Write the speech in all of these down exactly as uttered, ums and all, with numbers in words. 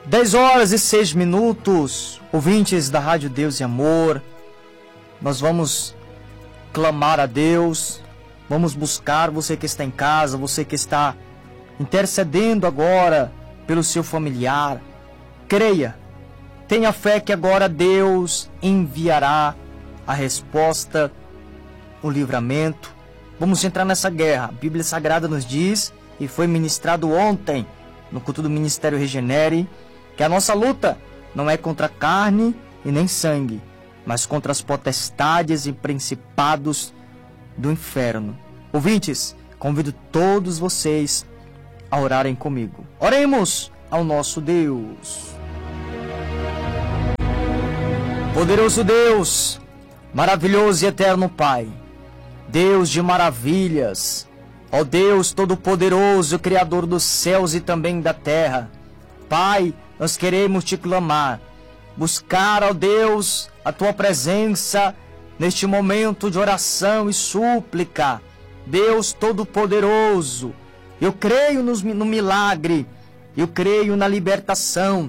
dez horas e seis minutos, ouvintes da Rádio Deus e Amor, nós vamos clamar a Deus, vamos buscar você que está em casa, você que está intercedendo agora pelo seu familiar. Creia, tenha fé que agora Deus enviará a resposta, o livramento. Vamos entrar nessa guerra. A Bíblia Sagrada nos diz, e foi ministrado ontem no culto do Ministério Regenere, que a nossa luta não é contra carne e nem sangue, mas contra as potestades e principados do inferno. Ouvintes, convido todos vocês a orarem comigo. Oremos ao nosso Deus. Poderoso Deus, maravilhoso e eterno Pai, Deus de maravilhas, ó Deus Todo-Poderoso, Criador dos céus e também da terra, Pai, nós queremos te clamar, buscar, ó Deus, a tua presença neste momento de oração e súplica. Deus Todo-Poderoso, eu creio no milagre, eu creio na libertação,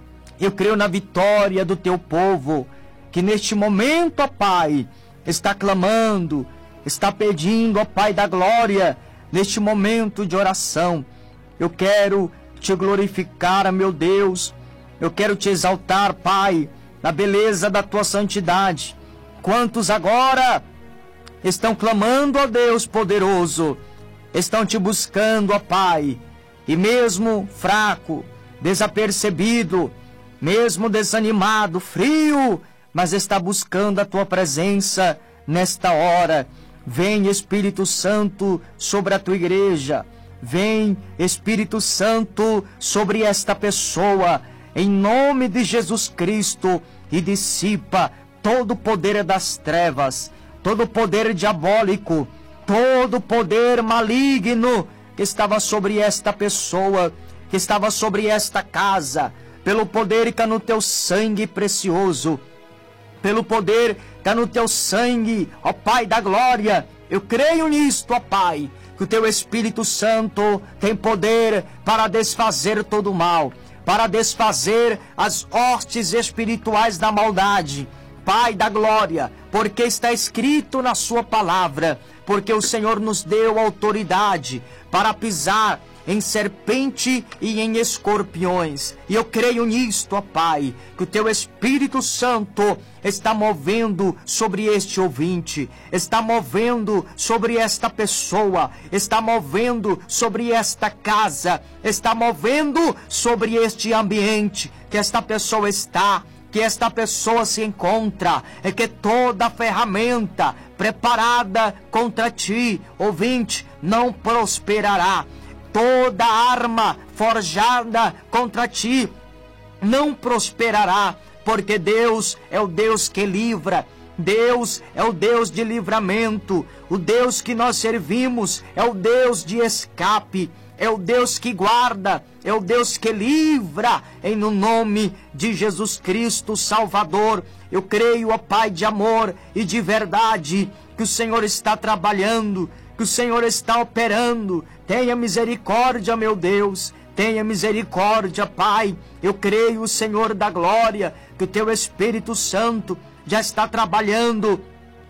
eu creio na vitória do teu povo, que neste momento, ó Pai, está clamando, está pedindo, ó Pai da glória, neste momento de oração. Eu quero te glorificar, meu Deus, eu quero te exaltar, Pai, na beleza da tua santidade. Quantos agora estão clamando, ó Deus poderoso, estão te buscando, ó Pai, e mesmo fraco, desapercebido, mesmo desanimado, frio, mas está buscando a tua presença nesta hora. Vem, Espírito Santo, sobre a tua igreja. Vem, Espírito Santo, sobre esta pessoa, em nome de Jesus Cristo, e dissipa todo o poder das trevas, todo o poder diabólico, todo o poder maligno que estava sobre esta pessoa, que estava sobre esta casa, pelo poder que há no teu sangue precioso, pelo poder que há no teu sangue, ó Pai da glória. Eu creio nisto, ó Pai, que o teu Espírito Santo tem poder para desfazer todo o mal, para desfazer as hostes espirituais da maldade. Pai da glória, porque está escrito na sua palavra, porque o Senhor nos deu autoridade para pisar em serpente e em escorpiões. E eu creio nisto, ó Pai, que o teu Espírito Santo está movendo sobre este ouvinte, está movendo sobre esta pessoa, está movendo sobre esta casa, está movendo sobre este ambiente que esta pessoa está, que esta pessoa se encontra, é que toda ferramenta preparada contra ti, ouvinte, não prosperará. Toda arma forjada contra ti não prosperará, porque Deus é o Deus que livra, Deus é o Deus de livramento, o Deus que nós servimos é o Deus de escape, é o Deus que guarda, é o Deus que livra, em no nome de Jesus Cristo Salvador. Eu creio, ó Pai de amor e de verdade, que o Senhor está trabalhando, que o Senhor está operando. Tenha misericórdia, meu Deus, tenha misericórdia, Pai. Eu creio, Senhor da glória, que o teu Espírito Santo já está trabalhando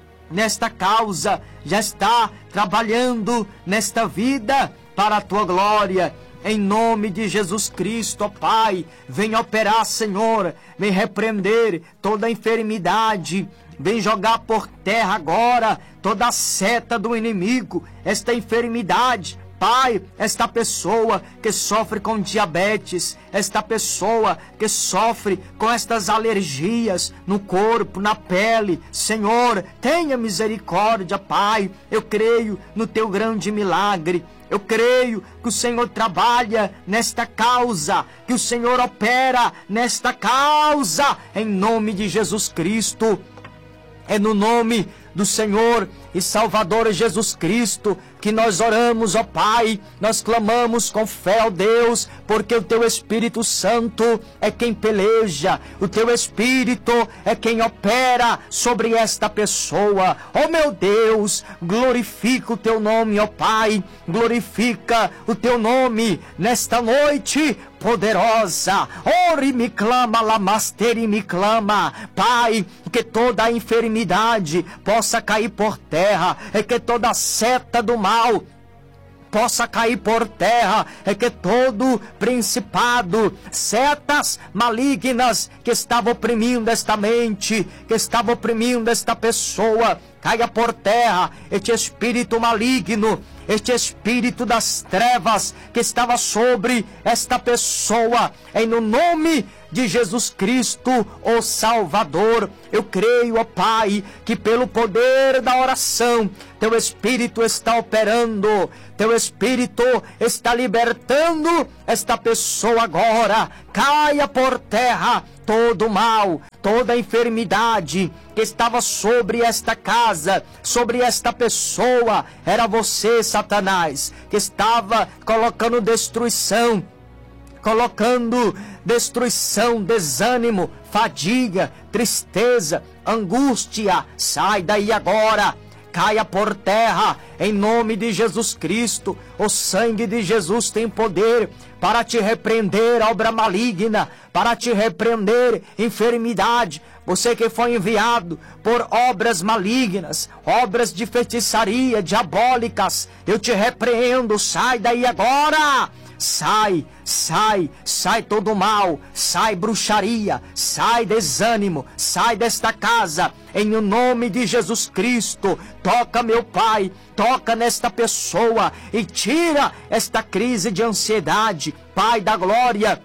nesta causa, já está trabalhando nesta vida para a tua glória. Em nome de Jesus Cristo, ó Pai, vem operar, Senhor, vem repreender toda enfermidade, vem jogar por terra agora toda a seta do inimigo, esta enfermidade. Pai, esta pessoa que sofre com diabetes, esta pessoa que sofre com estas alergias no corpo, na pele, Senhor, tenha misericórdia, Pai. Eu creio no teu grande milagre. Eu creio que o Senhor trabalha nesta causa, que o Senhor opera nesta causa, em nome de Jesus Cristo. É no nome do Senhor e Salvador Jesus Cristo que nós oramos, ó Pai, nós clamamos com fé, ó Deus, porque o Teu Espírito Santo é quem peleja, o Teu Espírito é quem opera sobre esta pessoa. Ó meu Deus, glorifica o Teu nome, ó Pai, glorifica o Teu nome nesta noite poderosa. Ore me clama, lamasteri me clama, Pai, que toda a enfermidade possa cair por terra, é que toda seta do mal possa cair por terra, é que todo principado, setas malignas que estavam oprimindo esta mente, que estavam oprimindo esta pessoa, caia por terra. Este espírito maligno, este espírito das trevas que estava sobre esta pessoa, em no nome de Jesus Cristo, o Salvador, eu creio, ó Pai, que pelo poder da oração, Teu Espírito está operando, Teu Espírito está libertando esta pessoa agora. Caia por terra todo mal, toda enfermidade que estava sobre esta casa, sobre esta pessoa. Era você, Satanás, que estava colocando destruição, colocando destruição, desânimo, fadiga, tristeza, angústia. Sai daí agora, caia por terra, em nome de Jesus Cristo. O sangue de Jesus tem poder para te repreender, obra maligna, para te repreender, enfermidade. Você que foi enviado por obras malignas, obras de feitiçaria, diabólicas, eu te repreendo, sai daí agora. Sai, sai, sai todo mal, sai bruxaria, sai desânimo, sai desta casa, em o nome de Jesus Cristo. Toca, meu Pai, toca nesta pessoa e tira esta crise de ansiedade, Pai da glória.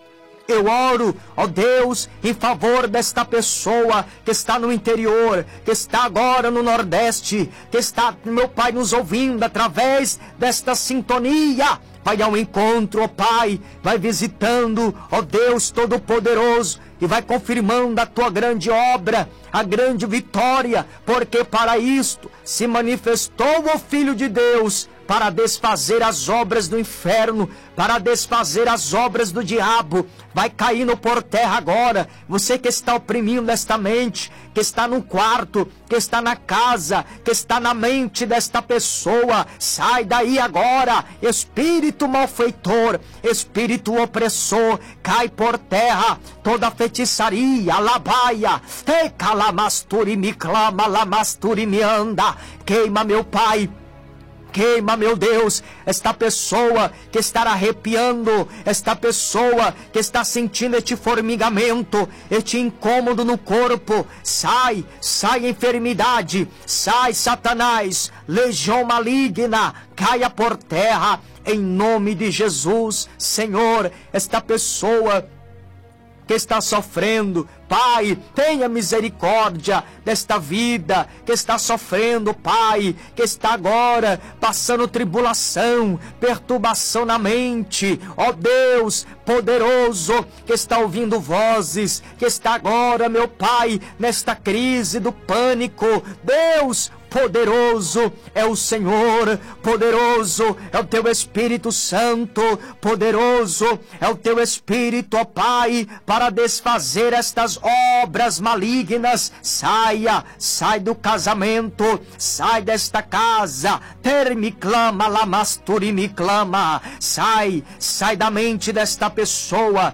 Eu oro, ó Deus, em favor desta pessoa que está no interior, que está agora no Nordeste, que está, meu Pai, nos ouvindo através desta sintonia. Vai ao encontro, ó Pai, vai visitando, ó Deus Todo-Poderoso, e vai confirmando a Tua grande obra, a grande vitória, porque para isto se manifestou o Filho de Deus, para desfazer as obras do inferno, para desfazer as obras do diabo. Vai caindo por terra agora, você que está oprimindo esta mente, que está no quarto, que está na casa, que está na mente desta pessoa. Sai daí agora, espírito malfeitor, espírito opressor, cai por terra, toda feitiçaria, labaia, ecalamasturi me clama, lamasturi me anda, queima, meu Pai. Queima, meu Deus, esta pessoa que está arrepiando, esta pessoa que está sentindo este formigamento, este incômodo no corpo. Sai, sai enfermidade, sai Satanás, legião maligna, caia por terra, em nome de Jesus. Senhor, esta pessoa que está sofrendo, Pai, tenha misericórdia desta vida que está sofrendo, Pai, que está agora passando tribulação, perturbação na mente. Ó Deus poderoso, que está ouvindo vozes, que está agora, meu Pai, nesta crise do pânico. Deus poderoso é o Senhor, poderoso é o Teu Espírito Santo, poderoso é o Teu Espírito, ó Pai, para desfazer estas obras malignas. Saia, sai do casamento, sai desta casa, ter me clama, lamasturi me clama, sai, sai da mente desta pessoa.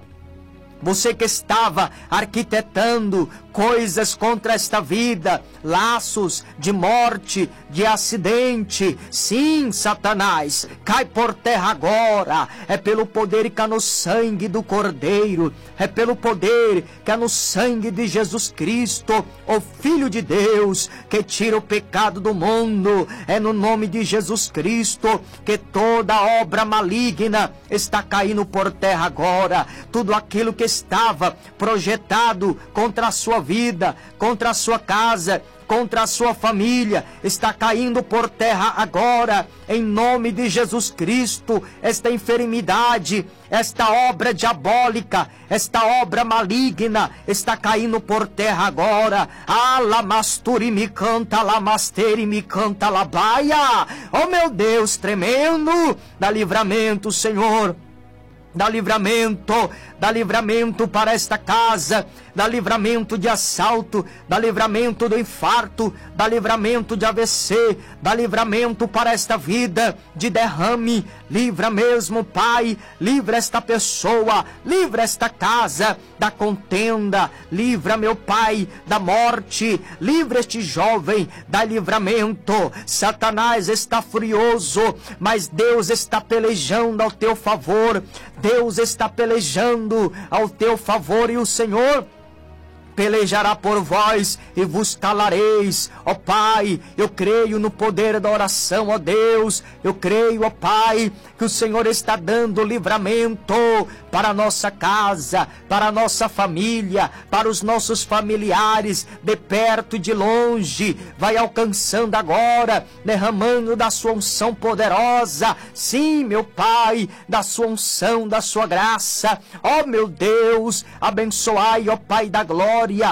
Você que estava arquitetando coisas contra esta vida, laços de morte, de acidente. Sim, Satanás, cai por terra agora. É pelo poder que há no sangue do Cordeiro, é pelo poder que há no sangue de Jesus Cristo, o Filho de Deus, que tira o pecado do mundo. É no nome de Jesus Cristo que toda obra maligna está caindo por terra agora. Tudo aquilo que estava projetado contra a sua vida, contra a sua casa, contra a sua família está caindo por terra agora, em nome de Jesus Cristo. Esta enfermidade, esta obra diabólica, esta obra maligna está caindo por terra agora. Alamasturi me canta, lamasteri me canta, labaia. Oh meu Deus, tremendo, dá livramento, Senhor. Dá livramento, dá livramento para esta casa, dá livramento de assalto, dá livramento do infarto, dá livramento de A V C, dá livramento para esta vida de derrame. Livra mesmo, Pai, livra esta pessoa, livra esta casa da contenda, livra, meu Pai, da morte, livra este jovem, dá livramento. Satanás está furioso, mas Deus está pelejando ao teu favor. Deus está pelejando ao teu favor, e o Senhor pelejará por vós e vos calareis. Ó Pai, eu creio no poder da oração, ó Deus. Eu creio, ó Pai, que o Senhor está dando livramento para a nossa casa, para a nossa família, para os nossos familiares, de perto e de longe. Vai alcançando agora, derramando da sua unção poderosa. Sim, meu Pai, da sua unção, da sua graça. Ó meu Deus, abençoai, ó Pai da glória,